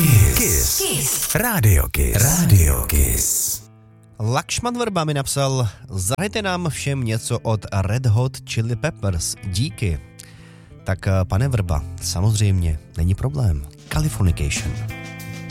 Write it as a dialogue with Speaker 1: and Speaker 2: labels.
Speaker 1: Kiss. Radio Kiss.
Speaker 2: Lakšman Vrba mi napsal: zahrajte nám všem něco od Red Hot Chili Peppers. Díky. Tak pane Vrba, samozřejmě, není problém. Californication.